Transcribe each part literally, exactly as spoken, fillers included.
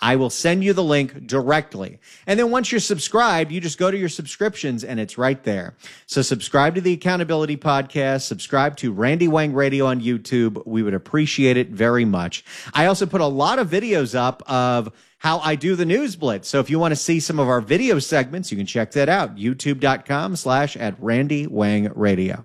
I will send you the link directly. And then once you're subscribed, you just go to your subscriptions and it's right there. So subscribe to the Accountability Podcast, subscribe to Randy Wang Radio on YouTube. We would appreciate it very much. I also put a lot of videos up of how I do the News Blitz. So if you want to see some of our video segments, you can check that out. YouTube.com slash at Randy Wang Radio.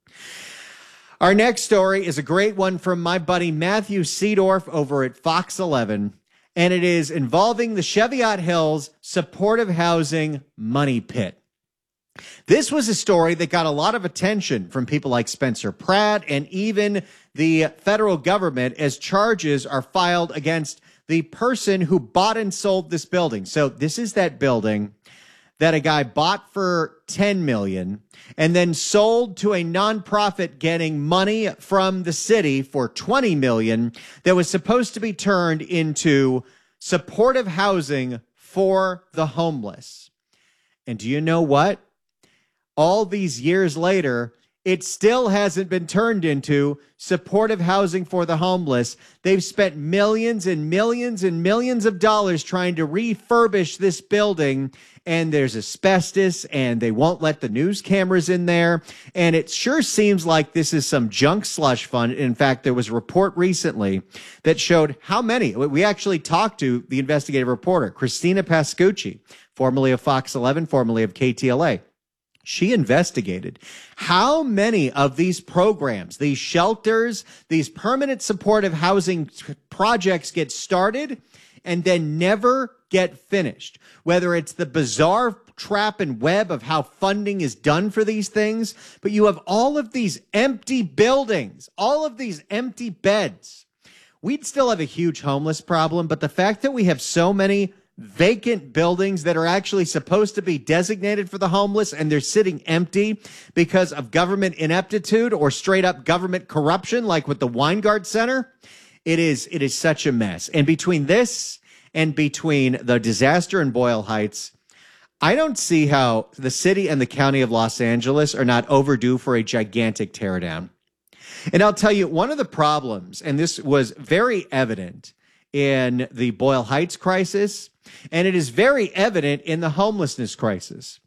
Our next story is a great one from my buddy Matthew Seedorf over at Fox eleven, and it is involving the Cheviot Hills supportive housing money pit. This was a story that got a lot of attention from people like Spencer Pratt and even the federal government as charges are filed against the person who bought and sold this building. So this is that building that a guy bought for ten million dollars and then sold to a nonprofit getting money from the city for twenty million dollars that was supposed to be turned into supportive housing for the homeless. And do you know what? All these years later, it still hasn't been turned into supportive housing for the homeless. They've spent millions and millions and millions of dollars trying to refurbish this building, and there's asbestos, and they won't let the news cameras in there. And it sure seems like this is some junk slush fund. In fact, there was a report recently that showed how many. We actually talked to the investigative reporter, Christina Pascucci, formerly of Fox eleven, formerly of K T L A. She investigated how many of these programs, these shelters, these permanent supportive housing projects get started and then never get finished. Whether it's the bizarre trap and web of how funding is done for these things, but you have all of these empty buildings, all of these empty beds. We'd still have a huge homeless problem, but the fact that we have so many vacant buildings that are actually supposed to be designated for the homeless and they're sitting empty because of government ineptitude or straight up government corruption, like with the Weingart Center, it is, it is such a mess. And between this and between the disaster in Boyle Heights, I don't see how the city and the county of Los Angeles are not overdue for a gigantic teardown. And I'll tell you, one of the problems, and this was very evident in the Boyle Heights crisis, and it is very evident in the homelessness crisis.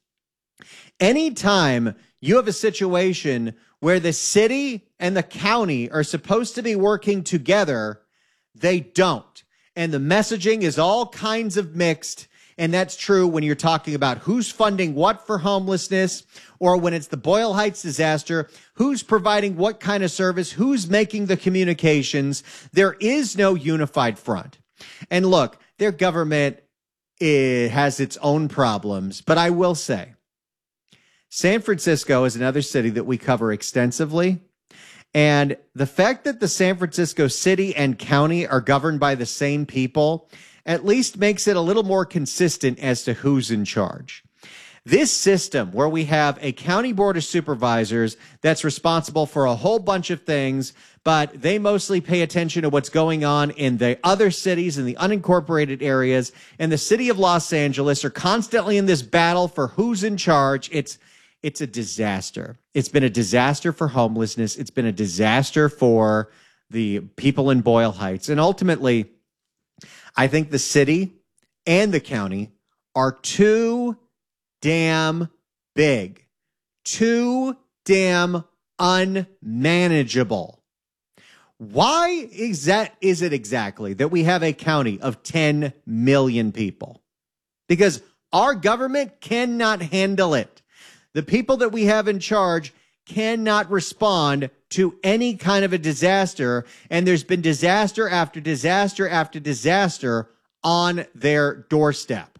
Anytime you have a situation where the city and the county are supposed to be working together, they don't. And the messaging is all kinds of mixed. And that's true when you're talking about who's funding what for homelessness, or when it's the Boyle Heights disaster, who's providing what kind of service, who's making the communications. There is no unified front. And look, their government it has its own problems, but I will say, San Francisco is another city that we cover extensively. And the fact that the San Francisco city and county are governed by the same people at least makes it a little more consistent as to who's in charge. This system where we have a county board of supervisors that's responsible for a whole bunch of things, but they mostly pay attention to what's going on in the other cities and the unincorporated areas, and the city of Los Angeles are constantly in this battle for who's in charge. It's it's a disaster. It's been a disaster for homelessness. It's been a disaster for the people in Boyle Heights. And ultimately, I think the city and the county are too damn big, too damn unmanageable. Why is that, is it exactly that we have a county of ten million people? Because our government cannot handle it. The people that we have in charge cannot respond to any kind of a disaster, and there's been disaster after disaster after disaster on their doorstep.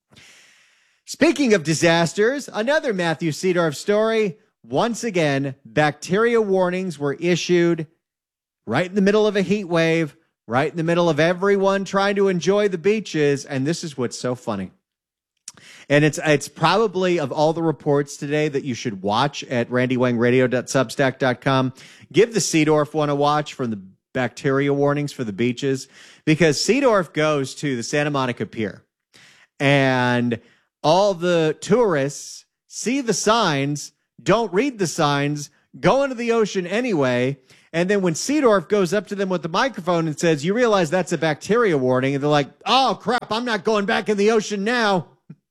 Speaking of disasters, another Matthew Seedorf story. Once again, bacteria warnings were issued right in the middle of a heat wave, right in the middle of everyone trying to enjoy the beaches, and this is what's so funny. And it's it's probably, of all the reports today that you should watch at randy wang radio dot substack dot com, give the Seedorf one a watch from the bacteria warnings for the beaches, because Seedorf goes to the Santa Monica Pier, and all the tourists see the signs, don't read the signs, go into the ocean anyway, And then when Seedorf goes up to them with the microphone and says, you realize that's a bacteria warning. And they're like, oh, crap, I'm not going back in the ocean now.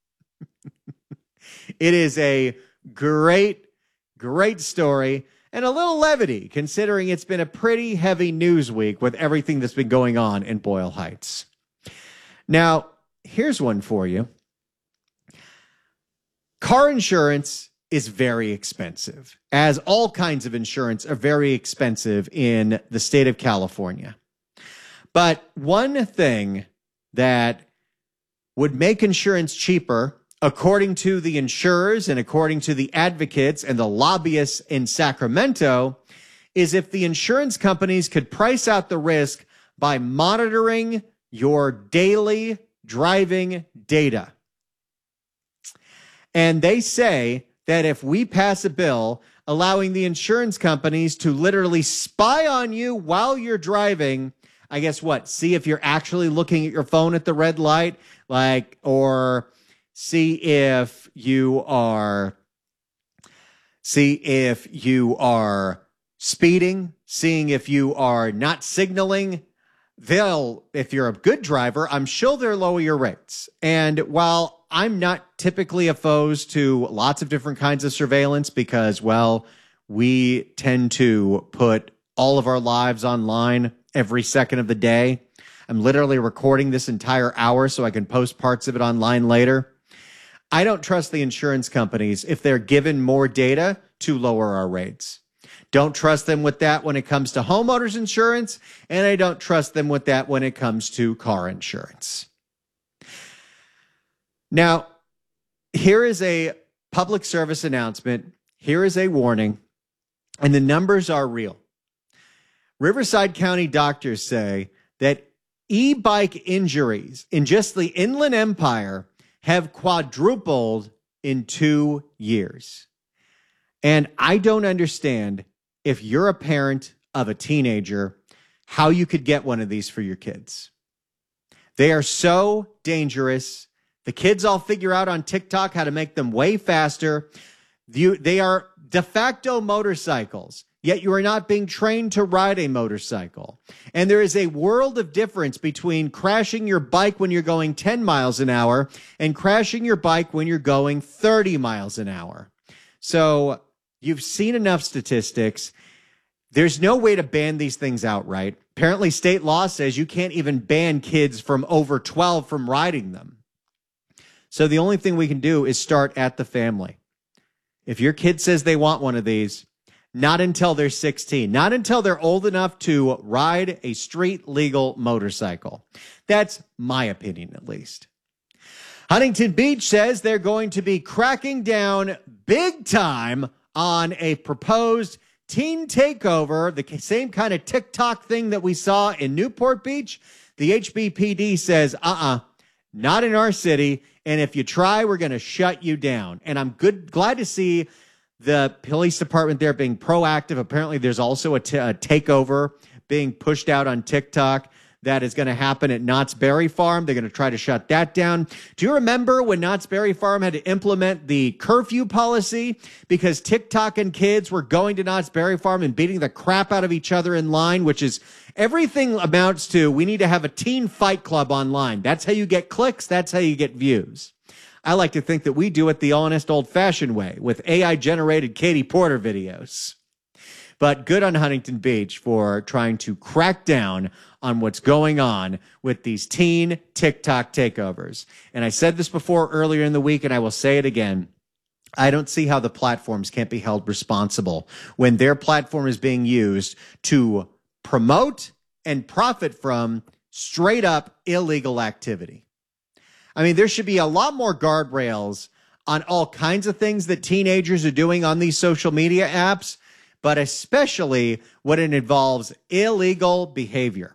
It is a great, great story and a little levity, considering it's been a pretty heavy news week with everything that's been going on in Boyle Heights. Now, here's one for you. Car insurance is very expensive, as all kinds of insurance are very expensive in the state of California. But one thing that would make insurance cheaper, according to the insurers and according to the advocates and the lobbyists in Sacramento, is if the insurance companies could price out the risk by monitoring your daily driving data. And they say that if we pass a bill allowing the insurance companies to literally spy on you while you're driving, I guess what? See if you're actually looking at your phone at the red light, like, or see if you are, see if you are speeding, seeing if you are not signaling. They'll, if you're a good driver, I'm sure they'll lower your rates. And while I'm not typically opposed to lots of different kinds of surveillance because, well, we tend to put all of our lives online every second of the day. I'm literally recording this entire hour so I can post parts of it online later. I don't trust the insurance companies if they're given more data to lower our rates. Don't trust them with that when it comes to homeowners insurance, and I don't trust them with that when it comes to car insurance. Now, here is a public service announcement. Here is a warning, and the numbers are real. Riverside County doctors say that e-bike injuries in just the Inland Empire have quadrupled in two years. And I don't understand, if you're a parent of a teenager, how you could get one of these for your kids. They are so dangerous. The kids all figure out on TikTok how to make them way faster. You, they are de facto motorcycles, yet you are not being trained to ride a motorcycle. And there is a world of difference between crashing your bike when you're going ten miles an hour and crashing your bike when you're going thirty miles an hour. So you've seen enough statistics. There's no way to ban these things outright. Apparently, state law says you can't even ban kids from over twelve from riding them. So the only thing we can do is start at the family. If your kid says they want one of these, not until they're sixteen, not until they're old enough to ride a street legal motorcycle. That's my opinion, at least. Huntington Beach says they're going to be cracking down big time on a proposed teen takeover, the same kind of TikTok thing that we saw in Newport Beach. The H B P D says, uh-uh, not in our city. And if you try, we're going to shut you down. And I'm good, glad to see the police department there being proactive. Apparently, there's also a, t- a takeover being pushed out on TikTok that is going to happen at Knott's Berry Farm. They're going to try to shut that down. Do you remember when Knott's Berry Farm had to implement the curfew policy because TikTok and kids were going to Knott's Berry Farm and beating the crap out of each other in line, which is everything amounts to we need to have a teen fight club online. That's how you get clicks. That's how you get views. I like to think that we do it the honest, old-fashioned way with A I-generated Katie Porter videos. But good on Huntington Beach for trying to crack down on what's going on with these teen TikTok takeovers. And I said this before earlier in the week, and I will say it again. I don't see how the platforms can't be held responsible when their platform is being used to promote and profit from straight up illegal activity. I mean, there should be a lot more guardrails on all kinds of things that teenagers are doing on these social media apps, but especially when it involves illegal behavior.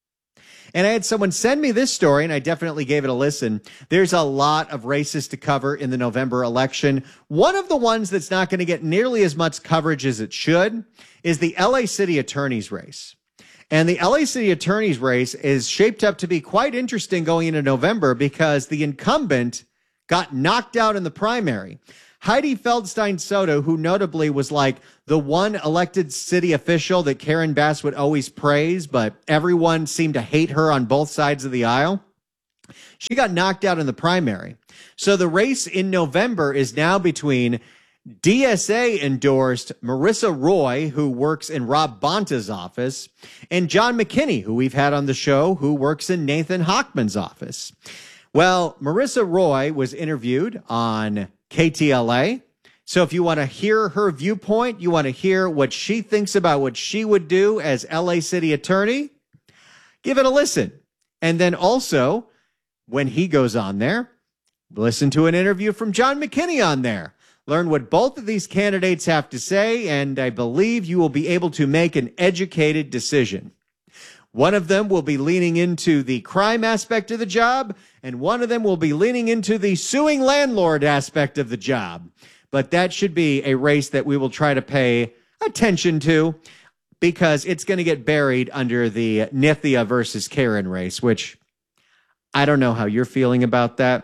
And I had someone send me this story, and I definitely gave it a listen. There's a lot of races to cover in the November election. One of the ones that's not going to get nearly as much coverage as it should is the L A City Attorney's race. And the L A City Attorney's race is shaped up to be quite interesting going into November because the incumbent got knocked out in the primary. Heidi Feldstein Soto, who notably was like the one elected city official that Karen Bass would always praise, but everyone seemed to hate her on both sides of the aisle. She got knocked out in the primary. So the race in November is now between D S A endorsed Marissa Roy, who works in Rob Bonta's office, and John McKinney, who we've had on the show, who works in Nathan Hochman's office. Well, Marissa Roy was interviewed on K T L A. So if you want to hear her viewpoint, you want to hear what she thinks about what she would do as L A City Attorney, give it a listen. And then also, when he goes on there, listen to an interview from John McKinney on there. Learn what both of these candidates have to say, and I believe you will be able to make an educated decision. One of them will be leaning into the crime aspect of the job, and one of them will be leaning into the suing landlord aspect of the job. But that should be a race that we will try to pay attention to, because it's going to get buried under the Nithya versus Karen race, which I don't know how you're feeling about that.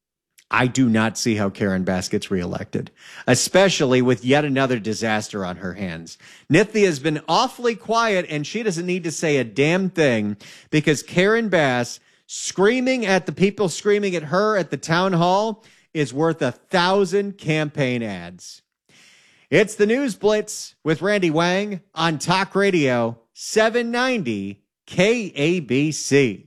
I do not see how Karen Bass gets reelected, especially with yet another disaster on her hands. Nithya has been awfully quiet, and she doesn't need to say a damn thing, because Karen Bass screaming at the people screaming at her at the town hall is worth a thousand campaign ads. It's the News Blitz with Randy Wang on Talk Radio seven ninety K A B C.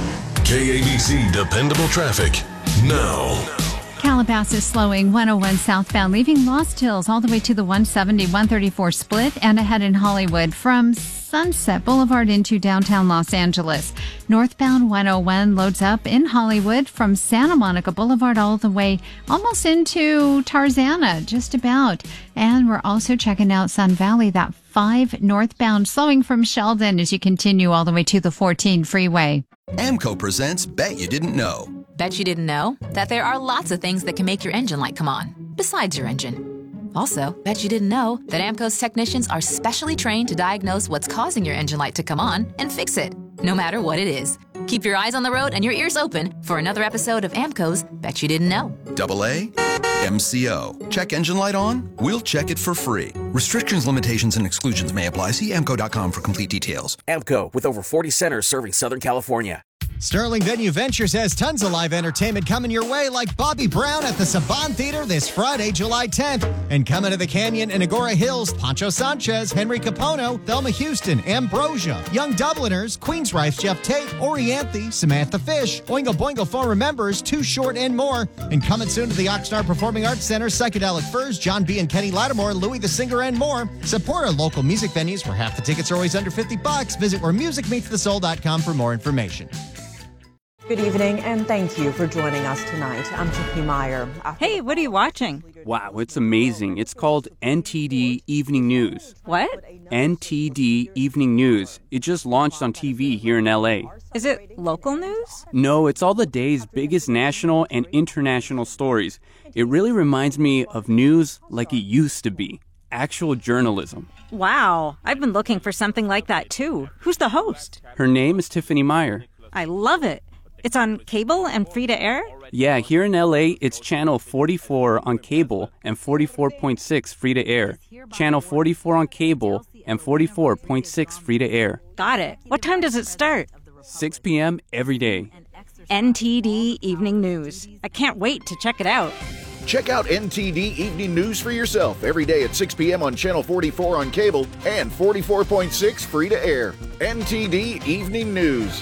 K A B C Dependable Traffic now. Calabasas slowing one oh one southbound, leaving Lost Hills all the way to the one seventy, one thirty-four split, and ahead in Hollywood from Sunset Boulevard into downtown Los Angeles. Northbound one oh one loads up in Hollywood from Santa Monica Boulevard all the way almost into Tarzana, just about. And we're also checking out Sun Valley, that five northbound, slowing from Sheldon as you continue all the way to the fourteen freeway. AMCO presents Bet You Didn't Know. Bet you didn't know that there are lots of things that can make your engine light come on, besides your engine. Also, bet you didn't know that AMCO's technicians are specially trained to diagnose what's causing your engine light to come on and fix it, no matter what it is. Keep your eyes on the road and your ears open for another episode of AMCO's Bet You Didn't Know. Double A, M C O. Check engine light on? We'll check it for free. Restrictions, limitations, and exclusions may apply. See A M C O dot com for complete details. AMCO, with over forty centers serving Southern California. Sterling Venue Ventures has tons of live entertainment coming your way, like Bobby Brown at the Saban Theater this Friday, July tenth. And coming to the Canyon and Agora Hills, Pancho Sanchez, Henry Capono, Thelma Houston, Ambrosia, Young Dubliners, Queensryche, Jeff Tate, Orianthe, Samantha Fish, Oingo Boingo former members, Too Short, and more. And coming soon to the Oxnard Performing Arts Center, Psychedelic Furs, John B. and Kenny Lattimore, Louis the Singer, and more. Support our local music venues where half the tickets are always under fifty bucks. Visit where music meets the soul dot com for more information. Good evening, and thank you for joining us tonight. I'm Tiffany Meyer. Hey, what are you watching? Wow, it's amazing. It's called N T D Evening News. What? N T D Evening News. It just launched on T V here in L A. Is it local news? No, it's all the day's biggest national and international stories. It really reminds me of news like it used to be. Actual journalism. Wow, I've been looking for something like that too. Who's the host? Her name is Tiffany Meyer. I love it. It's on cable and free to air? Yeah, here in L A, it's channel forty-four on cable and forty-four point six free to air. Channel forty-four on cable and forty-four point six free to air. Got it. What time does it start? six p.m. every day. N T D Evening News. I can't wait to check it out. Check out N T D Evening News for yourself every day at six p.m. on Channel forty-four on cable and forty-four point six free to air. N T D Evening News.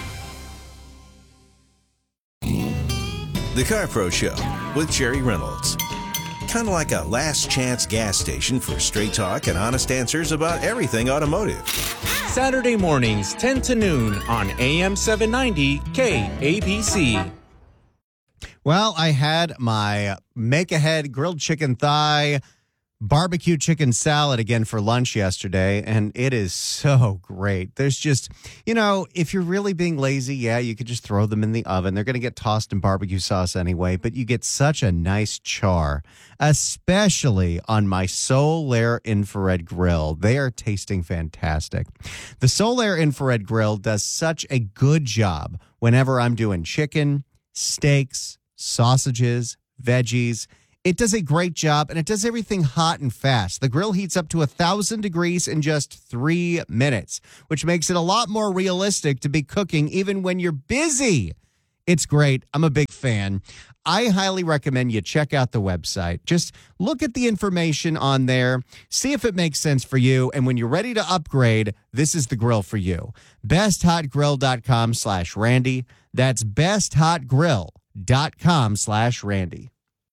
The Car Pro Show with Jerry Reynolds. Kind of like a last chance gas station for straight talk and honest answers about everything automotive. Saturday mornings, ten to noon on A M seven ninety K A B C. Well, I had my make-ahead grilled chicken thigh barbecue chicken salad again for lunch yesterday, and it is so great. There's just, you know, if you're really being lazy, yeah, you could just throw them in the oven. They're going to get tossed in barbecue sauce anyway, but you get such a nice char, especially on my Solaire infrared grill. They are tasting fantastic. The Solaire infrared grill does such a good job whenever I'm doing chicken, steaks, sausages, veggies. It does a great job, and it does everything hot and fast. The grill heats up to one thousand degrees in just three minutes, which makes it a lot more realistic to be cooking even when you're busy. It's great. I'm a big fan. I highly recommend you check out the website. Just look at the information on there, see if it makes sense for you, and when you're ready to upgrade, this is the grill for you. besthotgrill.com slash Randy. That's besthotgrill.com slash Randy.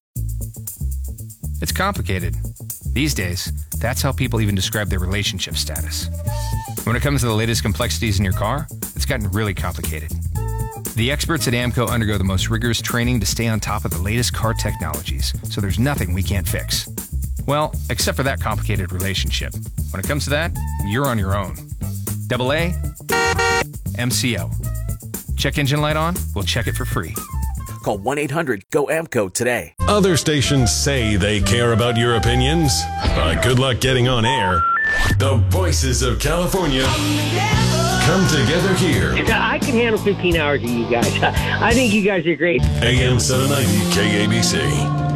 It's complicated. These days, that's how people even describe their relationship status. When it comes to the latest complexities in your car, it's gotten really complicated. The experts at AAMCO undergo the most rigorous training to stay on top of the latest car technologies, so there's nothing we can't fix. Well, except for that complicated relationship. When it comes to that, you're on your own. Double A, M C O. Check engine light on? We'll check it for free. Call one eight hundred G O A M C O today. Other stations say they care about your opinions, but good luck getting on air. The voices of California come together here. I can handle fifteen hours of you guys. I think you guys are great. A M seven ninety K A B C.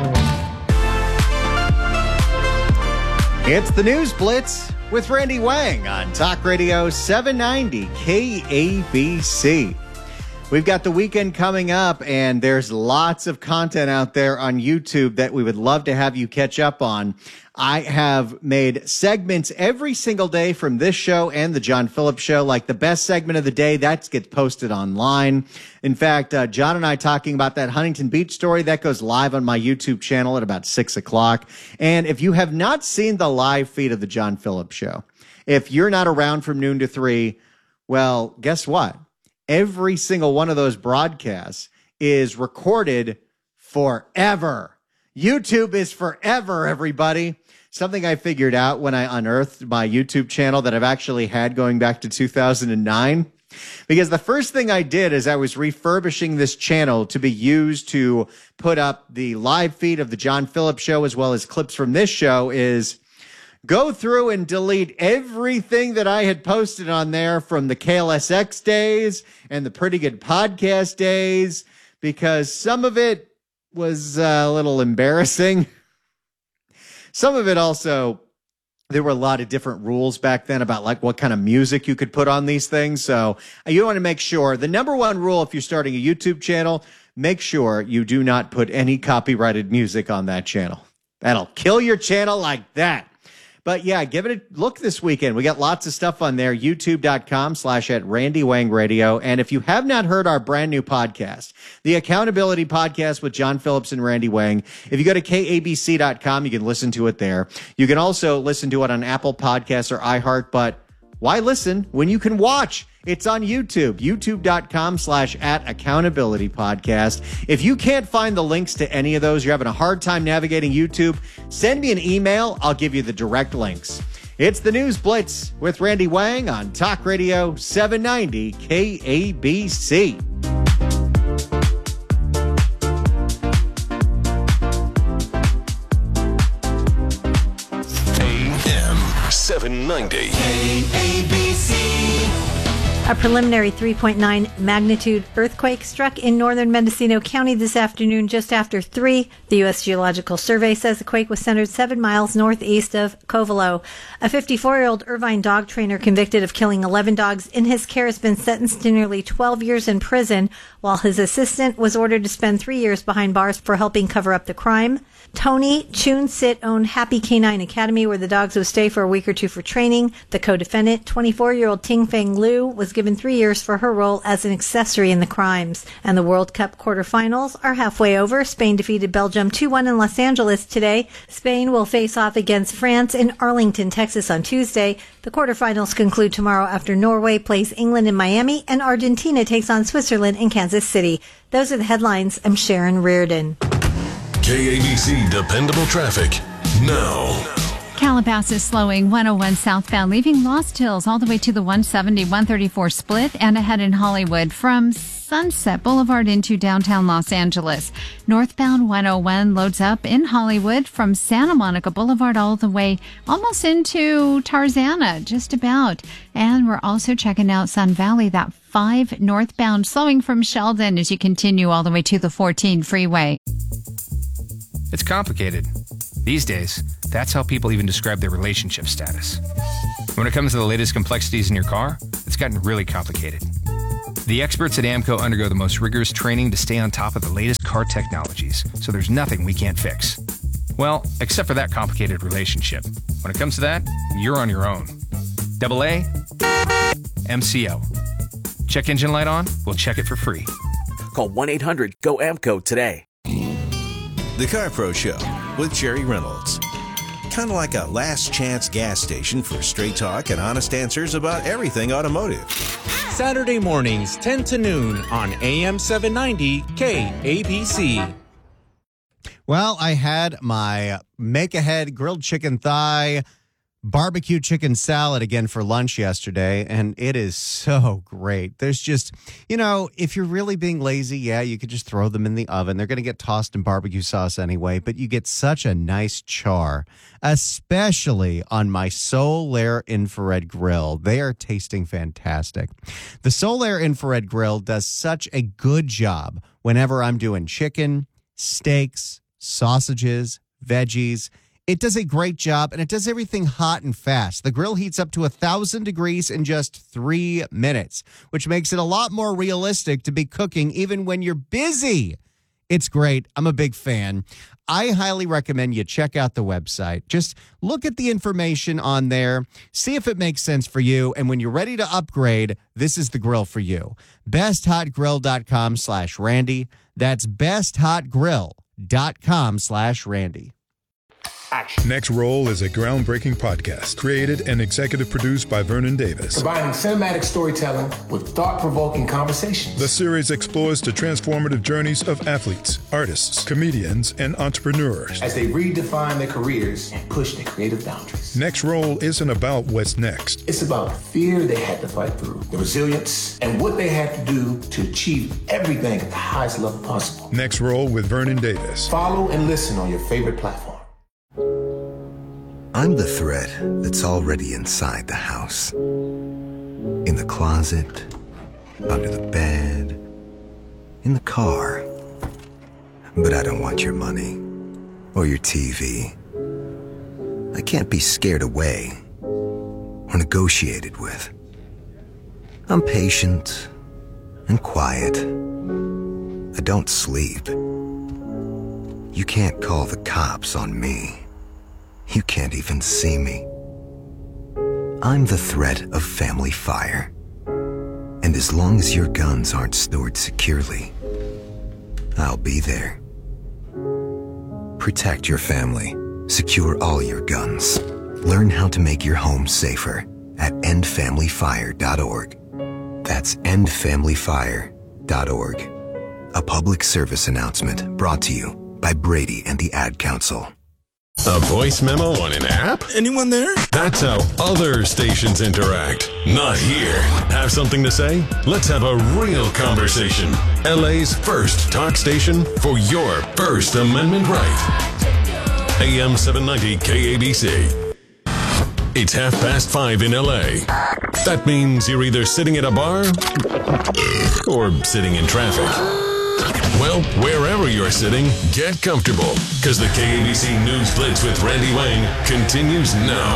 It's the News Blitz with Randy Wang on Talk Radio seven ninety K A B C. We've got the weekend coming up, and there's lots of content out there on YouTube that we would love to have you catch up on. I have made segments every single day from this show and the John Phillips Show, like the best segment of the day. That gets posted online. In fact, uh, John and I talking about that Huntington Beach story, that goes live on my YouTube channel at about six o'clock. And if you have not seen the live feed of the John Phillips Show, if you're not around from noon to three, well, guess what? Every single one of those broadcasts is recorded forever. YouTube is forever, everybody. Something I figured out when I unearthed my YouTube channel that I've actually had going back to two thousand nine. Because the first thing I did is I was refurbishing this channel to be used to put up the live feed of the John Phillips Show as well as clips from this show is go through and delete everything that I had posted on there from the K L S X days and the Pretty Good Podcast days, because some of it was uh, a little embarrassing. Some of it also, there were a lot of different rules back then about like what kind of music you could put on these things. So you want to make sure the number one rule if you're starting a YouTube channel, make sure you do not put any copyrighted music on that channel. That'll kill your channel like that. But yeah, give it a look this weekend. We got lots of stuff on there. YouTube.com slash at Randy Wang Radio. And if you have not heard our brand new podcast, the Accountability Podcast with John Phillips and Randy Wang, if you go to K A B C dot com, you can listen to it there. You can also listen to it on Apple Podcasts or iHeart, but why listen when you can watch? It's on YouTube, youtube.com slash at accountability podcast. If you can't find the links to any of those, you're having a hard time navigating YouTube, send me an email. I'll give you the direct links. It's the News Blitz with Randy Wang on Talk Radio seven ninety K A B C. A M seven ninety K A B C. A preliminary three point nine magnitude earthquake struck in northern Mendocino County this afternoon just after three. The U S Geological Survey says the quake was centered seven miles northeast of Covelo. A fifty-four-year-old Irvine dog trainer convicted of killing eleven dogs in his care has been sentenced to nearly twelve years in prison, while his assistant was ordered to spend three years behind bars for helping cover up the crime. Tony Chun-Sit owned Happy Canine Academy, where the dogs would stay for a week or two for training. The co-defendant, twenty-four-year-old Ting Feng Liu, was given three years for her role as an accessory in the crimes. And the World Cup quarterfinals are halfway over. Spain defeated Belgium two one in Los Angeles today. Spain will face off against France in Arlington, Texas on Tuesday. The quarterfinals conclude tomorrow after Norway plays England in Miami and Argentina takes on Switzerland in Kansas City. Those are the headlines. I'm Sharon Reardon. K A B C Dependable Traffic now. Calabasas slowing one oh one southbound, leaving Lost Hills all the way to the one seventy, one thirty-four split and ahead in Hollywood from Sunset Boulevard into downtown Los Angeles. Northbound one oh one loads up in Hollywood from Santa Monica Boulevard all the way almost into Tarzana, just about. And we're also checking out Sun Valley, that five northbound slowing from Sheldon as you continue all the way to the fourteen freeway. It's complicated. These days, that's how people even describe their relationship status. When it comes to the latest complexities in your car, it's gotten really complicated. The experts at AAMCO undergo the most rigorous training to stay on top of the latest car technologies, so there's nothing we can't fix. Well, except for that complicated relationship. When it comes to that, you're on your own. Double A, M C O. Check engine light on? We'll check it for free. Call one eight hundred G O A M C O today. The Car Pro Show with Jerry Reynolds. Kind of like a last chance gas station for straight talk and honest answers about everything automotive. Saturday mornings, ten to noon on A M seven ninety K A B C. Well, I had my make-ahead grilled chicken thigh barbecue chicken salad again for lunch yesterday, and it is so great. There's just, you know, if you're really being lazy, yeah, you could just throw them in the oven. They're going to get tossed in barbecue sauce anyway, but you get such a nice char, especially on my Solaire infrared grill. They are tasting fantastic. The Solaire infrared grill does such a good job whenever I'm doing chicken, steaks, sausages, veggies. It does a great job, and it does everything hot and fast. The grill heats up to one thousand degrees in just three minutes, which makes it a lot more realistic to be cooking even when you're busy. It's great. I'm a big fan. I highly recommend you check out the website. Just look at the information on there, see if it makes sense for you, and when you're ready to upgrade, this is the grill for you. besthotgrill.com slash Randy. That's besthotgrill.com slash Randy. Action. Next Roll is a groundbreaking podcast created and executive produced by Vernon Davis. Combining cinematic storytelling with thought-provoking conversations. The series explores the transformative journeys of athletes, artists, comedians, and entrepreneurs as they redefine their careers and push their creative boundaries. Next Roll isn't about what's next. It's about the fear they had to fight through, the resilience, and what they had to do to achieve everything at the highest level possible. Next Roll with Vernon Davis. Follow and listen on your favorite platform. I'm the threat that's already inside the house. In the closet, under the bed, in the car. But I don't want your money or your T V. I can't be scared away or negotiated with. I'm patient and quiet. I don't sleep. You can't call the cops on me. You can't even see me. I'm the threat of family fire. And as long as your guns aren't stored securely, I'll be there. Protect your family. Secure all your guns. Learn how to make your home safer at end family fire dot org. That's end family fire dot org. A public service announcement brought to you by Brady and the Ad Council. A voice memo on an app? Anyone there? That's how other stations interact. Not here. Have something to say? Let's have a real conversation. L A's first talk station for your First Amendment right. A M seven ninety K A B C. It's half past five in L A. That means you're either sitting at a bar or sitting in traffic. Well, wherever you're sitting, get comfortable, because the K A B C News Blitz with Randy Wang continues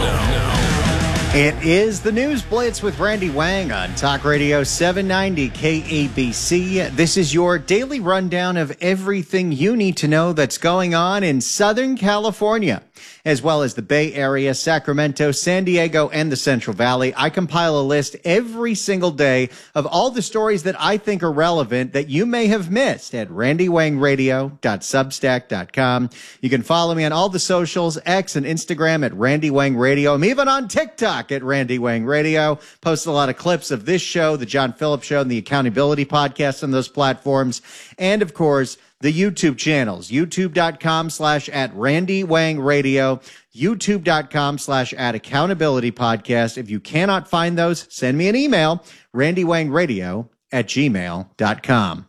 now. It is the News Blitz with Randy Wang on Talk Radio seven ninety K A B C. This is your daily rundown of everything you need to know that's going on in Southern California, as well as the Bay Area, Sacramento, San Diego, and the Central Valley. I compile a list every single day of all the stories that I think are relevant that you may have missed at randy wang radio dot substack dot com. You can follow me on all the socials, X and Instagram at Randy Wang Radio. I'm even on TikTok at Randy Wang Radio. Post a lot of clips of this show, the John Phillips Show, and the Accountability Podcast on those platforms. And, of course, the YouTube channels, youtube.com slash at Randy Wang Radio, youtube.com slash at Accountability Podcast. If you cannot find those, send me an email, randywangradio at gmail dot com.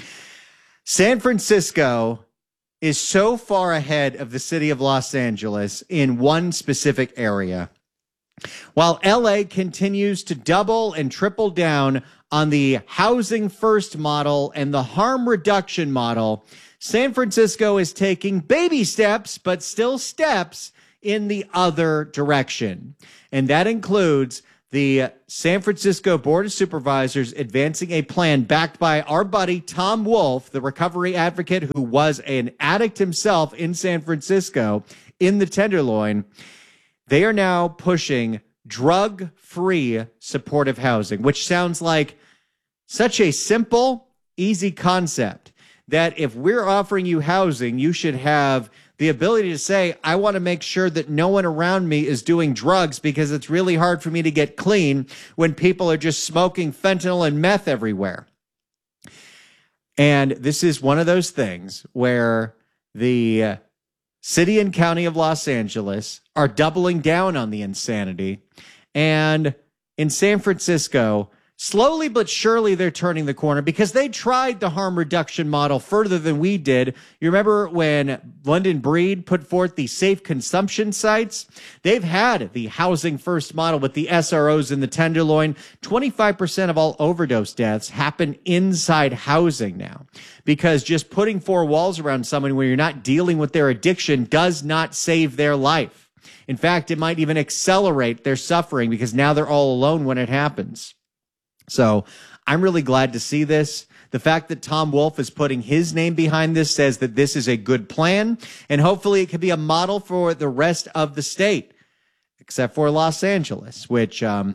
San Francisco is so far ahead of the city of Los Angeles in one specific area. While L A continues to double and triple down on the housing first model and the harm reduction model, San Francisco is taking baby steps, but still steps in the other direction. And that includes the San Francisco Board of Supervisors advancing a plan backed by our buddy Tom Wolf, the recovery advocate who was an addict himself in San Francisco in the Tenderloin. They are now pushing drug-free supportive housing, which sounds like such a simple, easy concept that if we're offering you housing, you should have the ability to say, I want to make sure that no one around me is doing drugs because it's really hard for me to get clean when people are just smoking fentanyl and meth everywhere. And this is one of those things where the city and county of Los Angeles are doubling down on the insanity. And in San Francisco, slowly but surely they're turning the corner because they tried the harm reduction model further than we did. You remember when London Breed put forth the safe consumption sites? They've had the housing first model with the S R Os in the Tenderloin. twenty-five percent of all overdose deaths happen inside housing now because just putting four walls around someone where you're not dealing with their addiction does not save their life. In fact, it might even accelerate their suffering because now they're all alone when it happens. So I'm really glad to see this. The fact that Tom Wolf is putting his name behind this says that this is a good plan, and hopefully it can be a model for the rest of the state, except for Los Angeles, which um,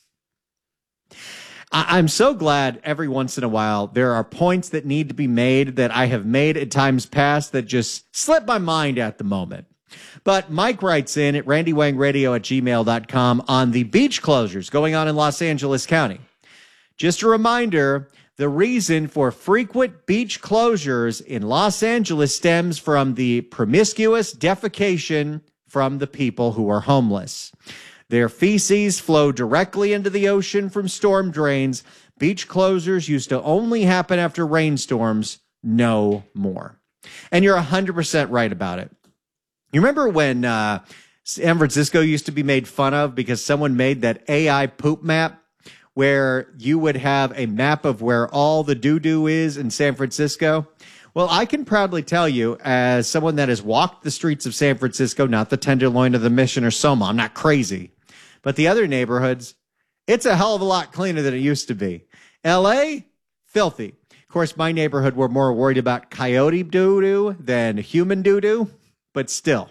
I- I'm so glad every once in a while there are points that need to be made that I have made at times past that just slip my mind at the moment. But Mike writes in at randy wang radio at gmail dot com on the beach closures going on in Los Angeles County. Just a reminder, the reason for frequent beach closures in Los Angeles stems from the promiscuous defecation from the people who are homeless. Their feces flow directly into the ocean from storm drains. Beach closures used to only happen after rainstorms, no more. And you're one hundred percent right about it. You remember when uh, San Francisco used to be made fun of because someone made that A I poop map where you would have a map of where all the doo-doo is in San Francisco? Well, I can proudly tell you, as someone that has walked the streets of San Francisco, not the Tenderloin or the Mission or Soma, I'm not crazy, but the other neighborhoods, it's a hell of a lot cleaner than it used to be. L A, filthy. Of course, my neighborhood, we're more worried about coyote doo-doo than human doo-doo, but still.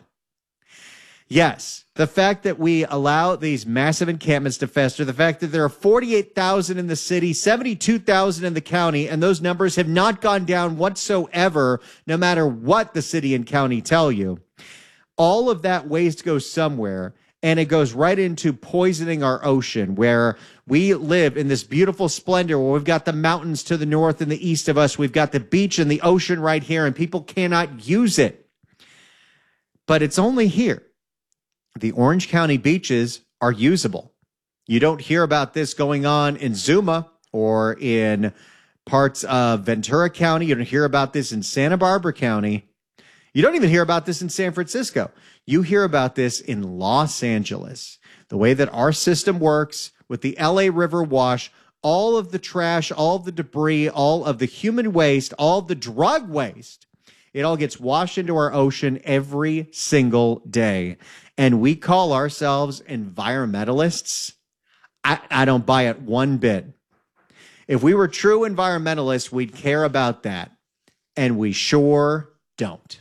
Yes, the fact that we allow these massive encampments to fester, the fact that there are forty-eight thousand in the city, seventy-two thousand in the county, and those numbers have not gone down whatsoever, no matter what the city and county tell you. All of that waste goes somewhere, and it goes right into poisoning our ocean, where we live in this beautiful splendor where we've got the mountains to the north and the east of us. We've got the beach and the ocean right here, and people cannot use it. But it's only here. The Orange County beaches are usable. You don't hear about this going on in Zuma or in parts of Ventura County. You don't hear about this in Santa Barbara County. You don't even hear about this in San Francisco. You hear about this in Los Angeles. The way that our system works with the L A River wash, all of the trash, all of the debris, all of the human waste, all of the drug waste, it all gets washed into our ocean every single day. And we call ourselves environmentalists. I, I don't buy it one bit. If we were true environmentalists, we'd care about that. And we sure don't.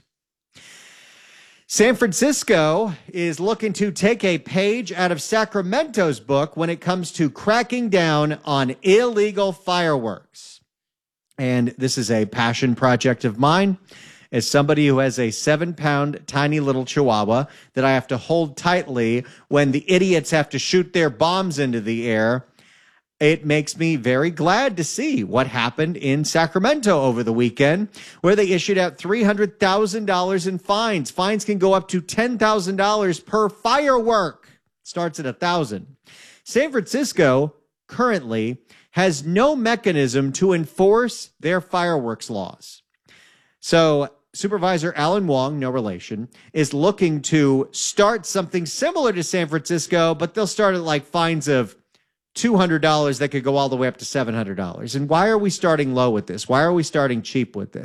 San Francisco is looking to take a page out of Sacramento's book when it comes to cracking down on illegal fireworks. And this is a passion project of mine. As somebody who has a seven-pound tiny little chihuahua that I have to hold tightly when the idiots have to shoot their bombs into the air, it makes me very glad to see what happened in Sacramento over the weekend, where they issued out three hundred thousand dollars in fines. Fines can go up to ten thousand dollars per firework. Starts at one thousand dollars. San Francisco currently has no mechanism to enforce their fireworks laws. So Supervisor Alan Wong, no relation, is looking to start something similar to San Francisco, but they'll start at like fines of two hundred dollars that could go all the way up to seven hundred dollars. And why are we starting low with this? Why are we starting cheap with this?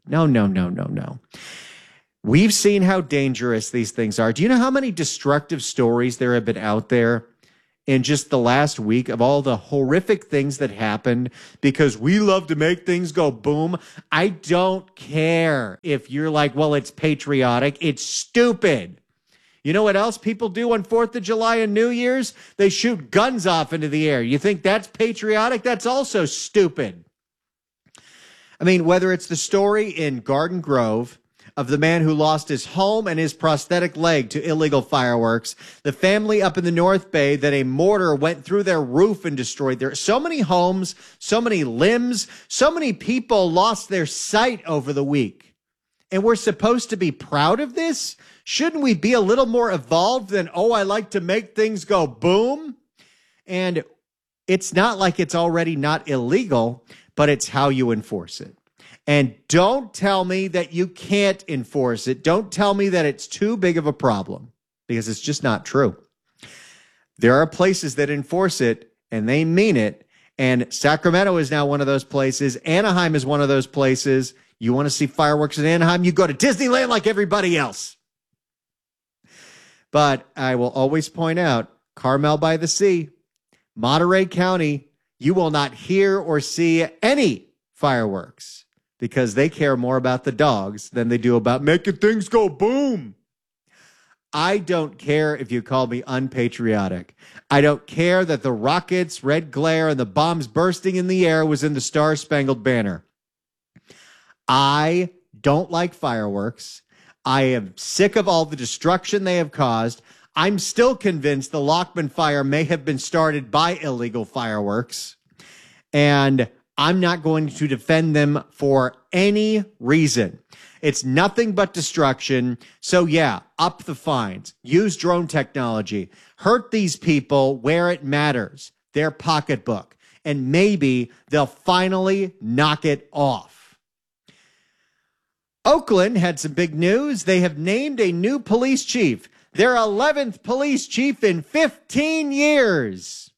No, no, no, no, no. We've seen how dangerous these things are. Do you know how many destructive stories there have been out there in just the last week of all the horrific things that happened because we love to make things go boom? I don't care if you're like, well, it's patriotic. It's stupid. You know what else people do on fourth of July and New Year's? They shoot guns off into the air. You think that's patriotic? That's also stupid. I mean, whether it's the story in Garden Grove of the man who lost his home and his prosthetic leg to illegal fireworks, the family up in the North Bay that a mortar went through their roof and destroyed their, so many homes, so many limbs, so many people lost their sight over the week. And we're supposed to be proud of this? Shouldn't we be a little more evolved than, oh, I like to make things go boom? And it's not like it's already not illegal, but it's how you enforce it. And don't tell me that you can't enforce it. Don't tell me that it's too big of a problem, because it's just not true. There are places that enforce it, and they mean it. And Sacramento is now one of those places. Anaheim is one of those places. You want to see fireworks in Anaheim, you go to Disneyland like everybody else. But I will always point out, Carmel by the Sea, Monterey County, you will not hear or see any fireworks, because they care more about the dogs than they do about making things go boom. I don't care if you call me unpatriotic. I don't care that the rockets, red glare, and the bombs bursting in the air was in the Star-Spangled Banner. I don't like fireworks. I am sick of all the destruction they have caused. I'm still convinced the Lockman fire may have been started by illegal fireworks. And I'm not going to defend them for any reason. It's nothing but destruction. So yeah, up the fines, use drone technology, hurt these people where it matters, their pocketbook, and maybe they'll finally knock it off. Oakland had some big news. They have named a new police chief, their eleventh police chief in fifteen years.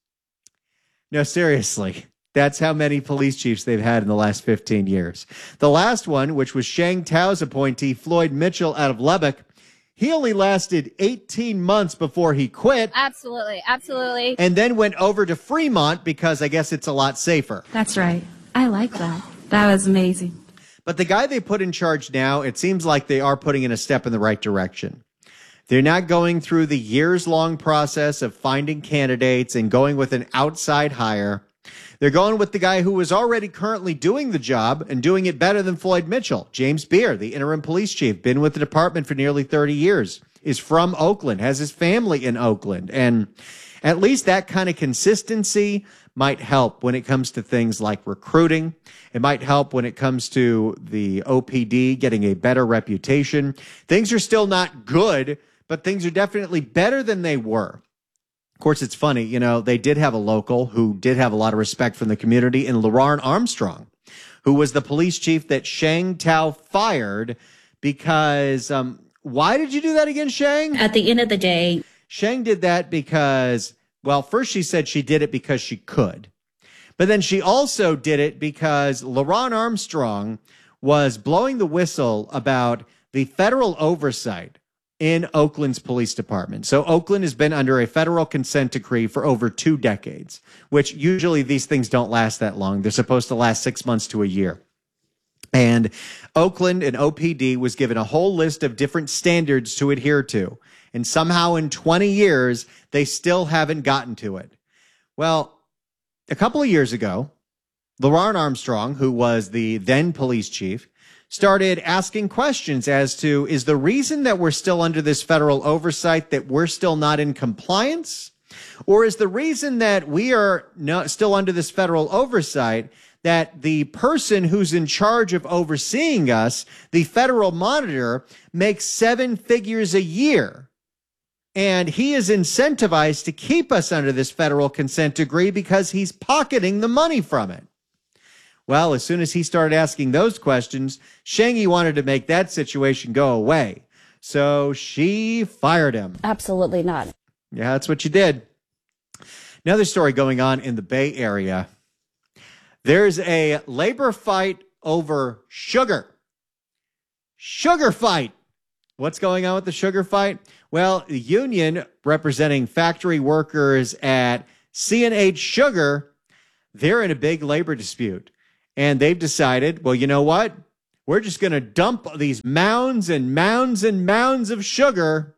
No, seriously. That's how many police chiefs they've had in the last fifteen years. The last one, which was Sheng Tao's appointee, Floyd Mitchell out of Lubbock, he only lasted eighteen months before he quit. Absolutely, absolutely. And then went over to Fremont because I guess it's a lot safer. That's right. I like that. That was amazing. But the guy they put in charge now, it seems like they are putting in a step in the right direction. They're not going through the years-long process of finding candidates and going with an outside hire. They're going with the guy who was already currently doing the job and doing it better than Floyd Mitchell. James Beer, the interim police chief, been with the department for nearly thirty years, is from Oakland, has his family in Oakland. And at least that kind of consistency might help when it comes to things like recruiting. It might help when it comes to the O P D getting a better reputation. Things are still not good, but things are definitely better than they were. Of course, it's funny, you know, they did have a local who did have a lot of respect from the community in LaRon Armstrong, who was the police chief that Sheng Tao fired because, um, why did you do that again, Sheng? At the end of the day, Sheng did that because, well, first she said she did it because she could. But then she also did it because LaRon Armstrong was blowing the whistle about the federal oversight in Oakland's police department. So Oakland has been under a federal consent decree for over two decades, which usually these things don't last that long. They're supposed to last six months to a year. And Oakland and O P D was given a whole list of different standards to adhere to. And somehow in twenty years, they still haven't gotten to it. Well, a couple of years ago, LaRon Armstrong, who was the then police chief, started asking questions as to, is the reason that we're still under this federal oversight that we're still not in compliance? Or is the reason that we are no, still under this federal oversight that the person who's in charge of overseeing us, the federal monitor, makes seven figures a year? And he is incentivized to keep us under this federal consent decree because he's pocketing the money from it. Well, as soon as he started asking those questions, Shangy wanted to make that situation go away. So she fired him. absolutely not. Yeah, that's what you did. Another story going on in the Bay Area. There's a labor fight over sugar. sugar fight. What's going on with the sugar fight? Well, the union representing factory workers at C and H Sugar, they're in a big labor dispute. And they've decided, well, you know what? We're just going to dump these mounds and mounds and mounds of sugar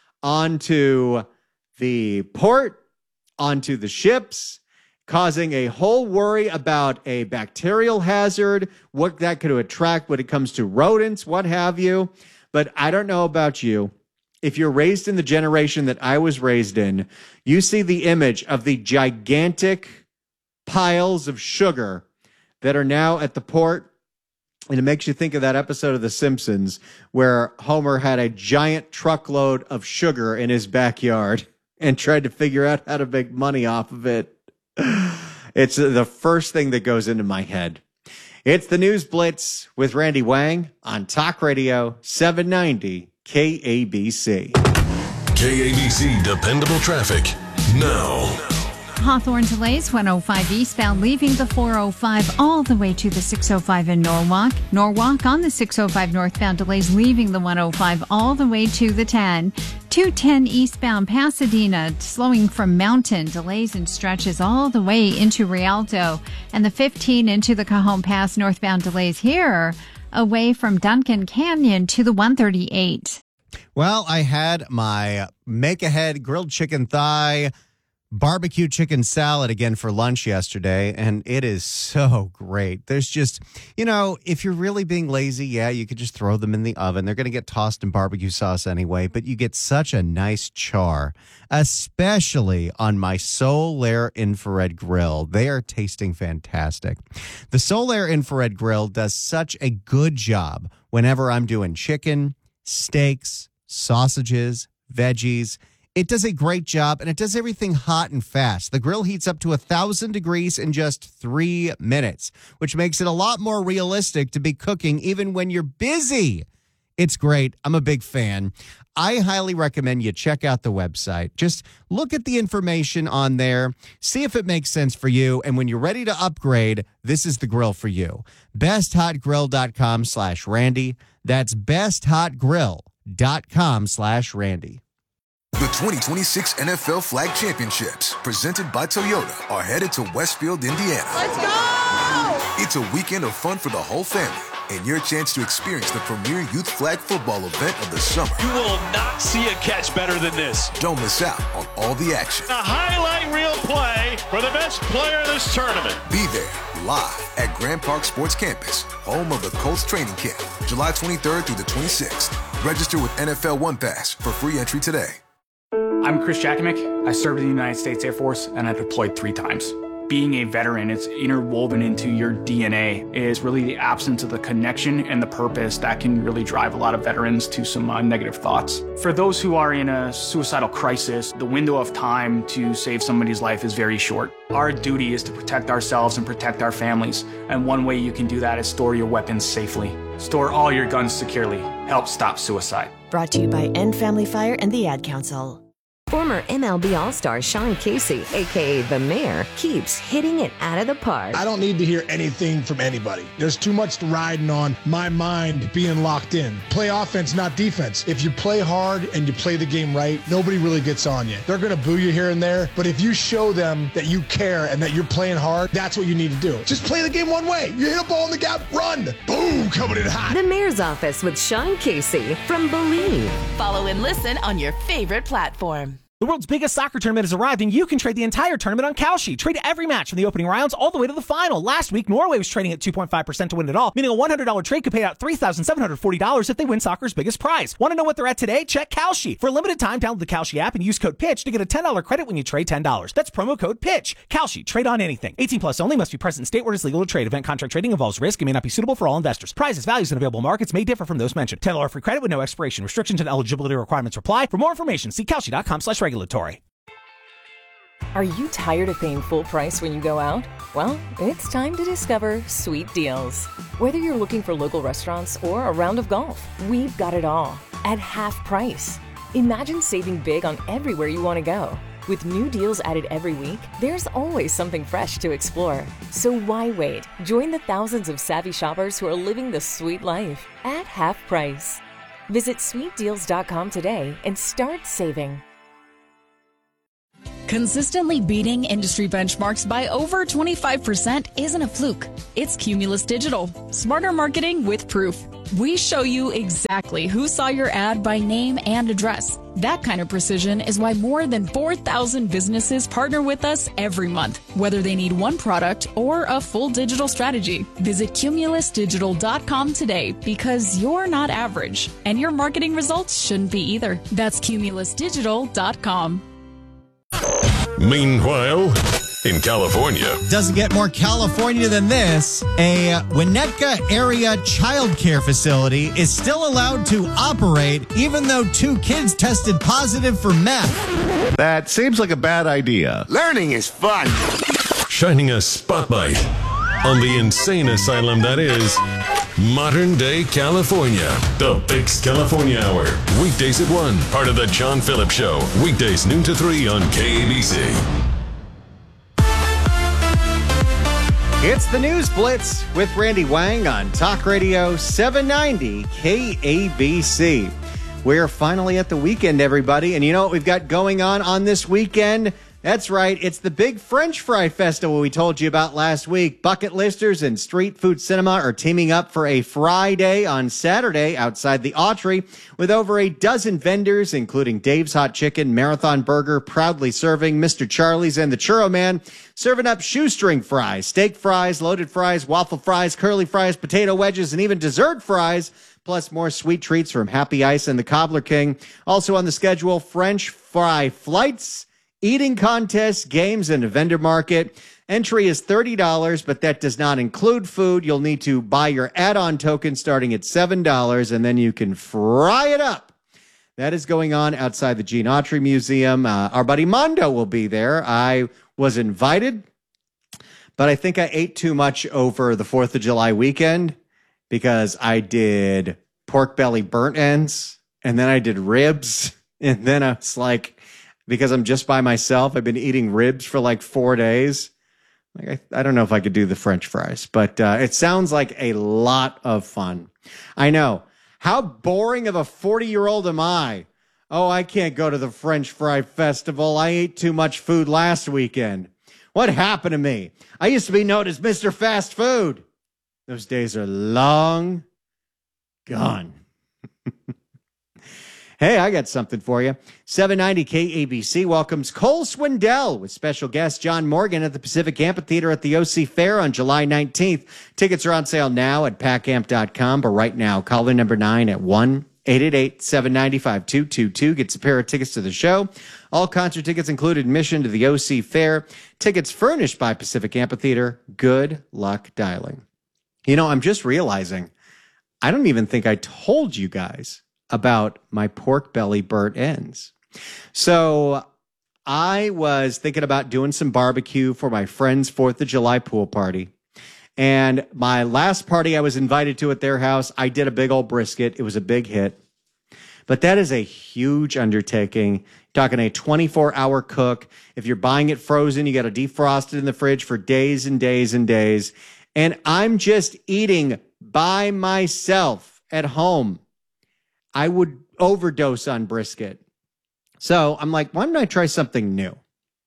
onto the port, onto the ships, causing a whole worry about a bacterial hazard, what that could attract when it comes to rodents, what have you. But I don't know about you. If you're raised in the generation that I was raised in, you see the image of the gigantic piles of sugar that are now at the port. And it makes you think of that episode of The Simpsons where Homer had a giant truckload of sugar in his backyard and tried to figure out how to make money off of it. It's the first thing that goes into my head. It's the News Blitz with Randy Wang on Talk Radio seven ninety K A B C. K A B C Dependable Traffic now. Hawthorne delays one oh five eastbound, leaving the four oh five all the way to the six oh five in Norwalk. Norwalk on the six oh five northbound delays, leaving the one oh five all the way to the ten. two ten eastbound Pasadena, slowing from Mountain, delays and stretches all the way into Rialto. And the fifteen into the Cajon Pass northbound delays here, away from Duncan Canyon to the one thirty-eight. Well, I had my make-ahead grilled chicken thigh barbecue chicken salad again for lunch yesterday, and it is so great. There's just, you know, if you're really being lazy, yeah, you could just throw them in the oven. They're going to get tossed in barbecue sauce anyway, but you get such a nice char, especially on my Solaire infrared grill. They are tasting fantastic. The Solaire infrared grill does such a good job whenever I'm doing chicken, steaks, sausages, veggies. It does a great job, and it does everything hot and fast. The grill heats up to one thousand degrees in just three minutes, which makes it a lot more realistic to be cooking even when you're busy. It's great. I'm a big fan. I highly recommend you check out the website. Just look at the information on there, see if it makes sense for you, and when you're ready to upgrade, this is the grill for you. besthotgrill.com slash Randy. That's besthotgrill.com slash Randy. The twenty twenty-six N F L Flag Championships, presented by Toyota, are headed to Westfield, Indiana. Let's go! It's a weekend of fun for the whole family and your chance to experience the premier youth flag football event of the summer. You will not see a catch better than this. Don't miss out on all the action. A highlight reel play for the best player in this tournament. Be there live at Grand Park Sports Campus, home of the Colts training camp, July twenty-third through the twenty-sixth. Register with N F L One Pass for free entry today. I'm Chris Jakimick. I served in the United States Air Force, and I deployed three times. Being a veteran, it's interwoven into your D N A, is really the absence of the connection and the purpose that can really drive a lot of veterans to some uh, negative thoughts. For those who are in a suicidal crisis, the window of time to save somebody's life is very short. Our duty is to protect ourselves and protect our families, and one way you can do that is store your weapons safely. Store all your guns securely. Help stop suicide. Brought to you by End Family Fire and the Ad Council. Former M L B All-Star Sean Casey, a k a. The Mayor, keeps hitting it out of the park. I don't need to hear anything from anybody. There's too much riding on my mind being locked in. Play offense, not defense. If you play hard and you play the game right, nobody really gets on you. They're going to boo you here and there, but if you show them that you care and that you're playing hard, that's what you need to do. Just play the game one way. You hit a ball in the gap, run. Boom, coming in hot. The Mayor's Office with Sean Casey from Believe. Follow and listen on your favorite platform. The world's biggest soccer tournament has arrived, and you can trade the entire tournament on Kalshi. Trade every match from the opening rounds all the way to the final. Last week, Norway was trading at two point five percent to win it all, meaning a one hundred dollars trade could pay out three thousand seven hundred forty dollars if they win soccer's biggest prize. Want to know what they're at today? Check Kalshi. For a limited time, download the Kalshi app and use code PITCH to get a ten dollars credit when you trade ten dollars. That's promo code PITCH. Kalshi. Trade on anything. eighteen plus only. Must be present in state where it is legal to trade. Event contract trading involves risk and may not be suitable for all investors. Prizes, values, and available markets may differ from those mentioned. ten dollars free credit with no expiration. Restrictions and eligibility requirements apply. For more information, see Kalshi.com slash regulatory. Are you tired of paying full price when you go out? Well, it's time to discover Sweet Deals. Whether you're looking for local restaurants or a round of golf, we've got it all at half price. Imagine saving big on everywhere you want to go. With new deals added every week, there's always something fresh to explore. So why wait? Join the thousands of savvy shoppers who are living the sweet life at half price. Visit sweet deals dot com today and start saving. Consistently beating industry benchmarks by over twenty-five percent isn't a fluke. It's Cumulus Digital. Smarter marketing with proof. We show you exactly who saw your ad by name and address. That kind of precision is why more than four thousand businesses partner with us every month, whether they need one product or a full digital strategy. Visit Cumulus Digital dot com today because you're not average, and your marketing results shouldn't be either. That's Cumulus Digital dot com. Meanwhile, in California. Doesn't get more California than this. A Winnetka area child care facility is still allowed to operate even though two kids tested positive for meth. That seems like a bad idea. Learning is fun. Shining a spotlight on the insane asylum that is modern day California. The Fix California Hour. Weekdays at one. Part of the John Phillips Show. Weekdays noon to three on K A B C. It's the News Blitz with Randy Wang on Talk Radio seven ninety K A B C. We're finally at the weekend, everybody. And you know what we've got going on on this weekend? That's right. It's the big French Fry Festival we told you about last week. Bucket Listers and Street Food Cinema are teaming up for a Fry Day on Saturday outside the Autry with over a dozen vendors, including Dave's Hot Chicken, Marathon Burger, proudly serving Mister Charlie's and the Churro Man, serving up shoestring fries, steak fries, loaded fries, waffle fries, curly fries, potato wedges, and even dessert fries, plus more sweet treats from Happy Ice and the Cobbler King. Also on the schedule, French fry flights, eating contests, games, and a vendor market. Entry is thirty dollars, but that does not include food. You'll need to buy your add-on token starting at seven dollars, and then you can fry it up. That is going on outside the Gene Autry Museum. Uh, our buddy Mondo will be there. I was invited, but I think I ate too much over the fourth of July weekend because I did pork belly burnt ends, and then I did ribs, and then I was like, because I'm just by myself, I've been eating ribs for like four days. Like I, I don't know if I could do the French fries, but uh, it sounds like a lot of fun. I know. How boring of a forty-year-old am I? Oh, I can't go to the French Fry Festival. I ate too much food last weekend. What happened to me? I used to be known as Mister Fast Food. Those days are long gone. Hey, I got something for you. seven ninety K A B C welcomes Cole Swindell with special guest John Morgan at the Pacific Amphitheater at the O C Fair on July nineteenth. Tickets are on sale now at pack amp dot com, but right now, call the number nine at one eight eight eight, seven nine five, two two two. Gets a pair of tickets to the show. All concert tickets include admission to the O C Fair. Tickets furnished by Pacific Amphitheater. Good luck dialing. You know, I'm just realizing, I don't even think I told you guys about my pork belly burnt ends. So I was thinking about doing some barbecue for my friend's fourth of July pool party. And my last party I was invited to at their house, I did a big old brisket. It was a big hit. But that is a huge undertaking. Talking a twenty-four hour cook. If you're buying it frozen, you got to defrost it in the fridge for days and days and days. And I'm just eating by myself at home. I would overdose on brisket. So I'm like, why don't I try something new?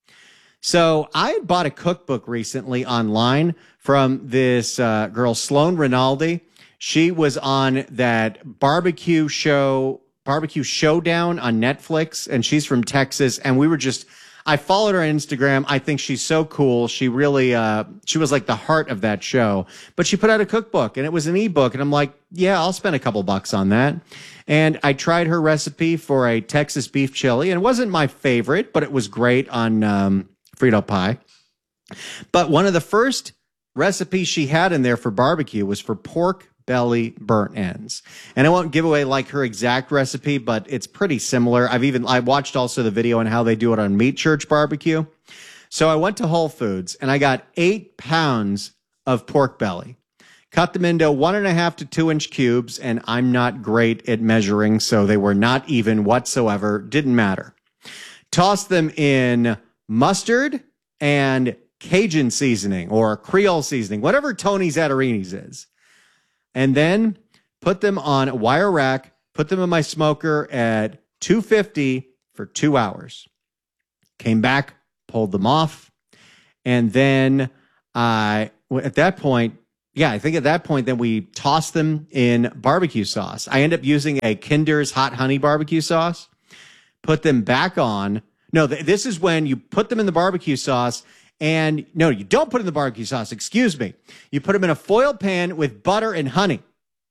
So I bought a cookbook recently online from this uh, girl, Sloan Rinaldi. She was on that barbecue show, Barbecue Showdown on Netflix, and she's from Texas. And we were just, I followed her on Instagram. I think she's so cool. She really, uh, she was like the heart of that show. But she put out a cookbook, and it was an ebook. And I'm like, yeah, I'll spend a couple bucks on that. And I tried her recipe for a Texas beef chili, and it wasn't my favorite, but it was great on um, Frito pie. But one of the first recipes she had in there for barbecue was for pork belly burnt ends. And I won't give away like her exact recipe, but it's pretty similar. I've even, I watched also the video on how they do it on Meat Church Barbecue. So I went to Whole Foods and I got eight pounds of pork belly. Cut them into one and a half to two inch cubes, and I'm not great at measuring, so they were not even whatsoever. Didn't matter. Toss them in mustard and Cajun seasoning or Creole seasoning, whatever Tony Zattarini's is. And then put them on a wire rack, put them in my smoker at two fifty for two hours. Came back, pulled them off. And then I, at that point, yeah, I think at that point, then we tossed them in barbecue sauce. I end up using a Kinder's Hot Honey barbecue sauce, put them back on. No, th- this is when you put them in the barbecue sauce. And no, you don't put in the barbecue sauce. Excuse me. You put them in a foil pan with butter and honey.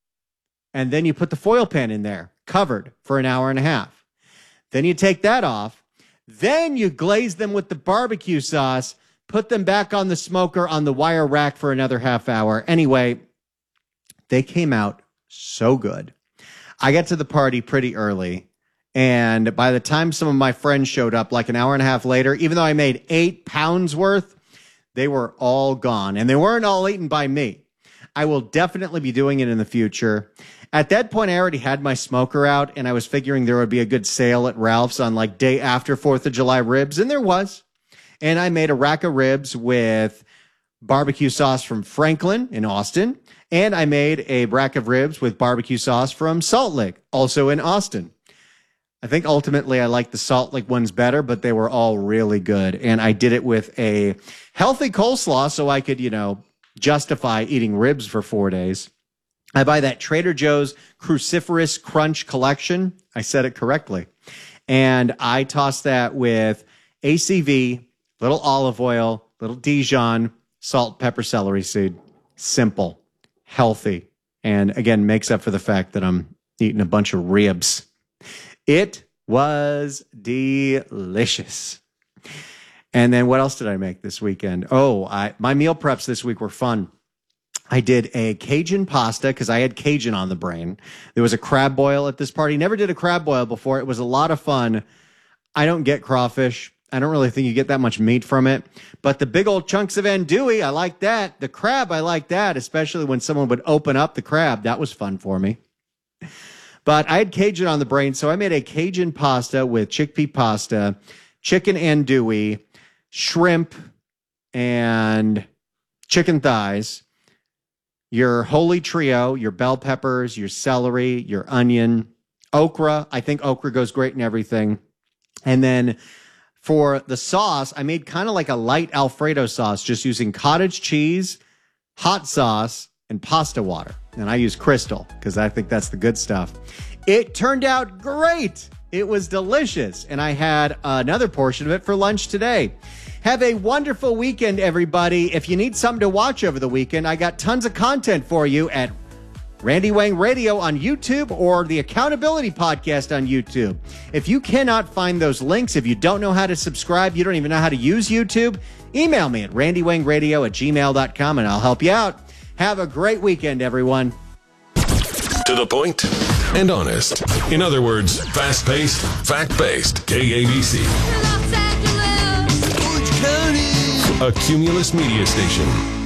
And then you put the foil pan in there, covered for an hour and a half. Then you take that off. Then you glaze them with the barbecue sauce, put them back on the smoker on the wire rack for another half hour. Anyway, they came out so good. I got to the party pretty early. And by the time some of my friends showed up, like an hour and a half later, even though I made eight pounds worth, they were all gone. And they weren't all eaten by me. I will definitely be doing it in the future. At that point, I already had my smoker out, and I was figuring there would be a good sale at Ralph's on like day after fourth of July ribs, and there was. And I made a rack of ribs with barbecue sauce from Franklin in Austin, and I made a rack of ribs with barbecue sauce from Salt Lake, also in Austin. I think ultimately I like the Salt Lake ones better, but they were all really good. And I did it with a healthy coleslaw so I could, you know, justify eating ribs for four days. I buy that Trader Joe's Cruciferous Crunch collection. I said it correctly. And I toss that with A C V, little olive oil, little Dijon, salt, pepper, celery seed. Simple, healthy, and again, makes up for the fact that I'm eating a bunch of ribs. It was delicious. And then what else did I make this weekend? Oh, I, my meal preps this week were fun. I did a Cajun pasta because I had Cajun on the brain. There was a crab boil at this party. Never did a crab boil before. It was a lot of fun. I don't get crawfish. I don't really think you get that much meat from it. But the big old chunks of andouille, I like that. The crab, I like that, especially when someone would open up the crab. That was fun for me. But I had Cajun on the brain, so I made a Cajun pasta with chickpea pasta, chicken andouille, shrimp, and chicken thighs, your holy trio, your bell peppers, your celery, your onion, okra. I think okra goes great in everything. And then for the sauce, I made kind of like a light Alfredo sauce, just using cottage cheese, hot sauce, and pasta water. And I use Crystal because I think that's the good stuff. It turned out great. It was delicious. And I had another portion of it for lunch today. Have a wonderful weekend, everybody. If you need something to watch over the weekend, I got tons of content for you at Randy Wang Radio on YouTube or the Accountability Podcast on YouTube. If you cannot find those links, if you don't know how to subscribe, you don't even know how to use YouTube, email me at randywangradio at gmail dot com and I'll help you out. Have a great weekend, everyone. To the point and honest. In other words, fast-paced, fact-based. K A B C. Los Angeles. Orange County. A Cumulus media station.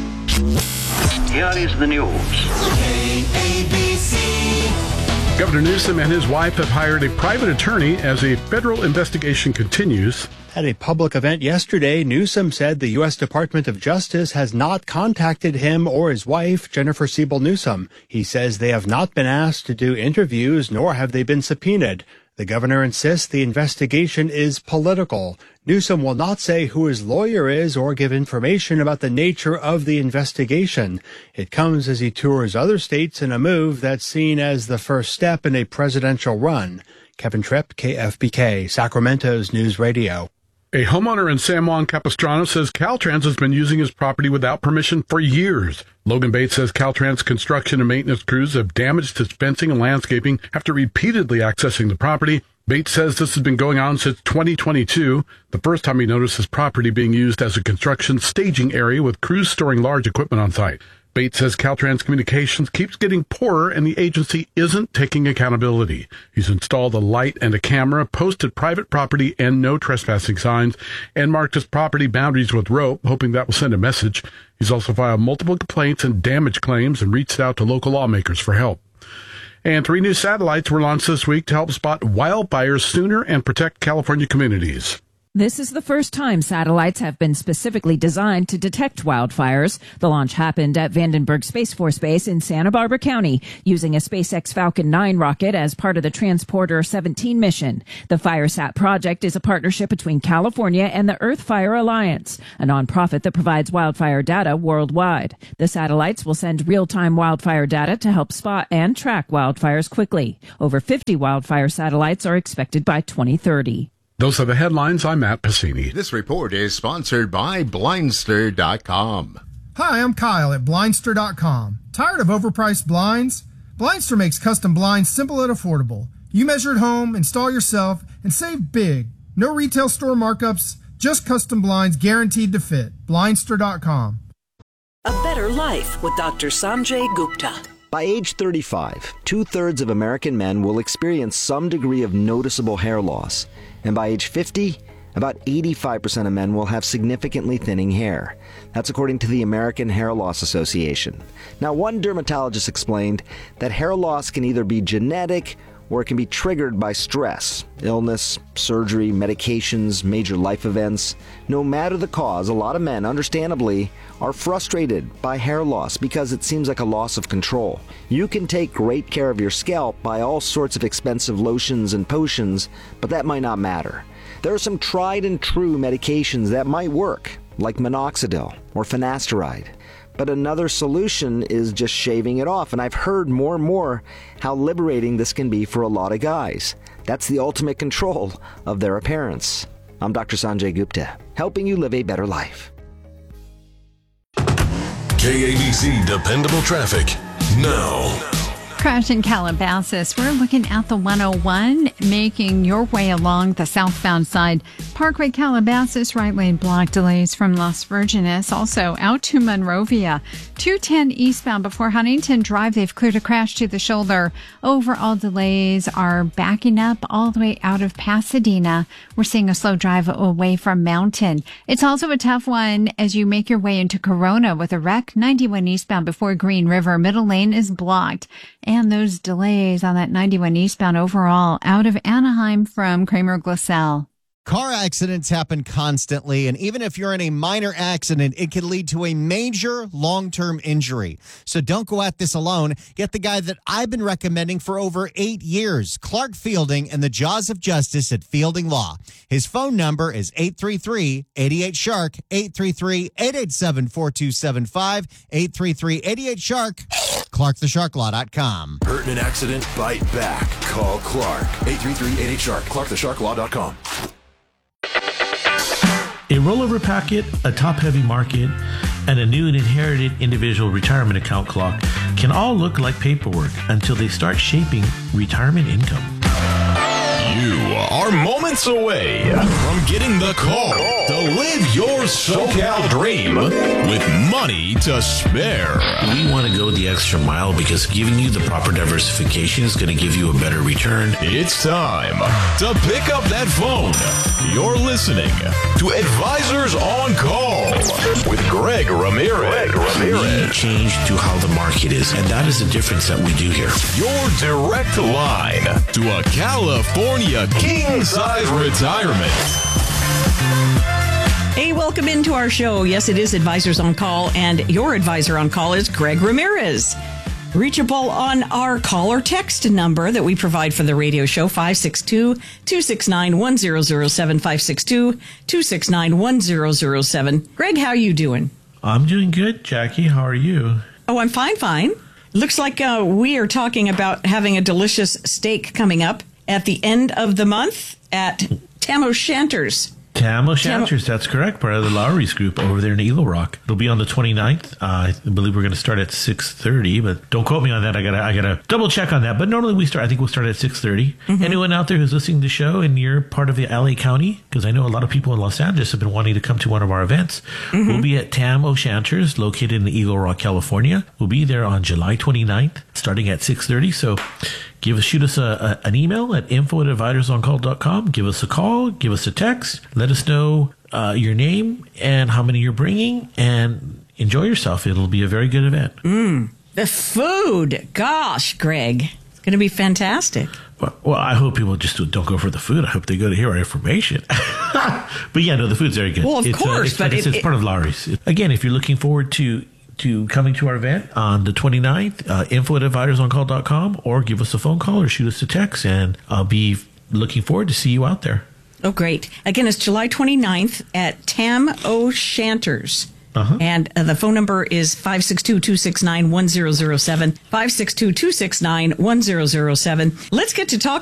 Here is the news. K A B C. Governor Newsom and his wife have hired a private attorney as a federal investigation continues. At a public event yesterday, Newsom said the U S Department of Justice has not contacted him or his wife, Jennifer Siebel Newsom. He says they have not been asked to do interviews, nor have they been subpoenaed. The governor insists the investigation is political. Newsom will not say who his lawyer is or give information about the nature of the investigation. It comes as he tours other states in a move that's seen as the first step in a presidential run. Kevin Tripp, K F B K, Sacramento's News Radio. A homeowner in San Juan Capistrano says Caltrans has been using his property without permission for years. Logan Bates says Caltrans construction and maintenance crews have damaged his fencing and landscaping after repeatedly accessing the property. Bates says this has been going on since twenty twenty-two, the first time he noticed his property being used as a construction staging area with crews storing large equipment on site. Bates says Caltrans communications keeps getting poorer and the agency isn't taking accountability. He's installed a light and a camera, posted private property and no trespassing signs, and marked his property boundaries with rope, hoping that will send a message. He's also filed multiple complaints and damage claims and reached out to local lawmakers for help. And three new satellites were launched this week to help spot wildfires sooner and protect California communities. This is the first time satellites have been specifically designed to detect wildfires. The launch happened at Vandenberg Space Force Base in Santa Barbara County using a SpaceX Falcon nine rocket as part of the Transporter seventeen mission. The FireSat project is a partnership between California and the Earth Fire Alliance, a nonprofit that provides wildfire data worldwide. The satellites will send real-time wildfire data to help spot and track wildfires quickly. Over fifty wildfire satellites are expected by twenty thirty. Those are the headlines. I'm Matt Pacini. This report is sponsored by Blindster dot com. Hi, I'm Kyle at Blindster dot com. Tired of overpriced blinds? Blindster makes custom blinds simple and affordable. You measure at home, install yourself, and save big. No retail store markups, just custom blinds guaranteed to fit. Blindster dot com. A better life with Doctor Sanjay Gupta. By age thirty-five, two-thirds of American men will experience some degree of noticeable hair loss. And by age fifty, about eighty-five percent of men will have significantly thinning hair. That's according to the American Hair Loss Association. Now, one dermatologist explained that hair loss can either be genetic or it can be triggered by stress, illness, surgery, medications, major life events. No matter the cause, a lot of men, understandably, are frustrated by hair loss because it seems like a loss of control. You can take great care of your scalp by all sorts of expensive lotions and potions, but that might not matter. There are some tried and true medications that might work, like minoxidil or finasteride. But another solution is just shaving it off, and I've heard more and more how liberating this can be for a lot of guys. That's the ultimate control of their appearance. I'm Doctor Sanjay Gupta, helping you live a better life. K A B C Dependable Traffic now. Crash in Calabasas. We're looking at the one oh one, making your way along the southbound side. Parkway Calabasas, right lane block delays from Las Virgenes. Also out to Monrovia. two ten eastbound before Huntington Drive. They've cleared a crash to the shoulder. Overall delays are backing up all the way out of Pasadena. We're seeing a slow drive away from Mountain. It's also a tough one as you make your way into Corona with a wreck. ninety-one eastbound before Green River. Middle lane is blocked. And those delays on that ninety-one eastbound overall out of Anaheim from Kramer Glassell. Car accidents happen constantly, and even if you're in a minor accident, it can lead to a major long-term injury. So don't go at this alone. Get the guy that I've been recommending for over eight years, Clark Fielding and the Jaws of Justice at Fielding Law. His phone number is eight three three, eight eight, shark, eight three three, eight eight seven, four two seven five, eight three three, eight eight, shark, clark the shark law dot com. Hurt in an accident? Bite back. Call Clark. eight three three, eight eight, shark, clark the shark law dot com. A rollover packet, a top-heavy market, and a new and inherited individual retirement account clock can all look like paperwork until they start shaping retirement income. You are moments away from getting the call to live your SoCal dream with money to spare. We want to go the extra mile because giving you the proper diversification is going to give you a better return. It's time to pick up that phone. You're listening to Advisors on Call with Greg Ramirez. Greg Ramirez. We change to how the market is, and that is the difference that we do here. Your direct line to a California king-size retirement. Hey, welcome into our show. Yes, it is Advisors on Call, and your advisor on call is Greg Ramirez. Reachable on our call or text number that we provide for the radio show, five six two, two six nine, one zero zero seven, five six two, two six nine, one zero zero seven. Greg, how are you doing? I'm doing good, Jackie. How are you? Oh, I'm fine, fine. Looks like uh, we are talking about having a delicious steak coming up at the end of the month at Tam O'Shanter's. Tam O'Shanter's, that's correct. Part of the Lowry's group over there in Eagle Rock. It'll be on the twenty-ninth. Uh, I believe we're going to start at six thirty, but don't quote me on that. I gotta, I gotta double check on that. But normally we start, I think we'll start at six thirty. Mm-hmm. Anyone out there who's listening to the show and you're part of the L A County, because I know a lot of people in Los Angeles have been wanting to come to one of our events. Mm-hmm. We'll be at Tam O'Shanter's, located in Eagle Rock, California. We'll be there on July twenty-ninth, starting at six thirty. So give us, shoot us a, a, an email at info at advisors on call dot com. Give us a call, give us a text. Let us know uh, your name and how many you're bringing, and enjoy yourself. It'll be a very good event. Mm, the food. Gosh, Greg. It's going to be fantastic. Well, well, I hope people just don't go for the food. I hope they go to hear our information. But yeah, no, the food's very good. Well, of it's, course, uh, it's, but like I it- said, it's it- part of Lowry's. Again, if you're looking forward to to coming to our event on the twenty-ninth, uh, info at advisors on call dot com, or give us a phone call or shoot us a text, and I'll be looking forward to see you out there. Oh, great. Again, it's July twenty-ninth at Tam O'Shanter's. Uh-huh. And uh, the phone number is five six two, two six nine, one zero zero seven, five six two, two six nine, one zero zero seven. Let's get to talking